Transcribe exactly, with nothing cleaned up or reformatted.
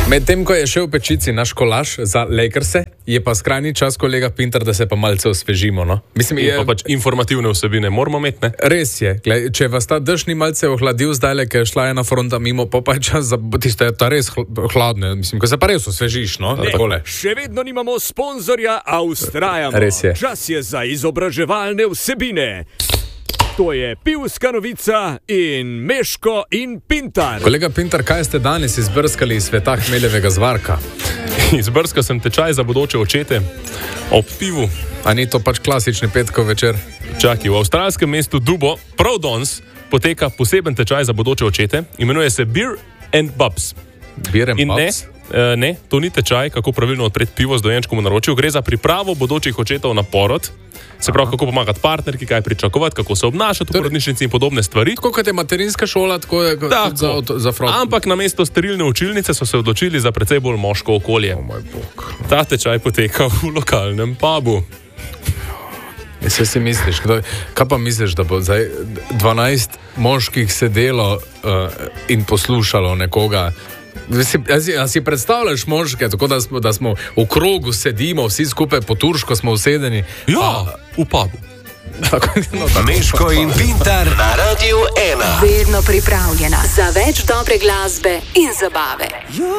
Medtem, ko je šel v pečici naš kolaž za Lakerse, je pa skrajni čas, kolega Pintar, da se pa malce osvežimo. No? Mislim, je... Pa pač informativne vsebine moramo imeti, ne? Res je. Glej, če vas ta dež ni malce ohladil zdaj, ker je šla ena fronta mimo, pa pa je čas za tiste ta res hladne. Mislim, ko se pa res osvežiš, no? Ne, še vedno nimamo sponzorja, a ustrajamo. Res je. Čas je za izobraževalne vsebine. To je Pivska novica in Meško in Pintar. Kolega Pintar, kaj ste danes izbrskali iz sveta hmeljevega zvarka? Izbrskal sem tečaj za bodoče očete ob pivu. A ni to pač klasični petkov večer? Čaki, v avstralskem mestu Dubo prav danes poteka poseben tečaj za bodoče očete. Imenuje se Beer and Bubs. Beer and in Bubs? Ne, ne, to ni tečaj, kako pravilno odpreti pivo z dojenčkom v naročju. Gre za pripravo bodočih očetov na porod. Se pravi, kako pomagati partnerki, kaj pričakovati, kako se obnašati v porodnišnici in podobne stvari. Tako kot je materinska šola, tako je tako, za, za front. Ampak namesto sterilne učilnice so se odločili za precej bolj moško okolje. O moj bog. Ta tečaj poteka v lokalnem pubu. Vse si misliš, kdo, kaj pa misliš, da bo zdaj dvanajst moških sedelo uh, in poslušalo nekoga? Si, a, si, a si predstavljaš moške, tako da smo, da smo v krogu sedimo, vsi skupaj po turško smo usedeni? Ja, a, v pubu. No, Meško in Pintar na Radiu ena. Vedno pripravljena za več dobre glasbe in zabave.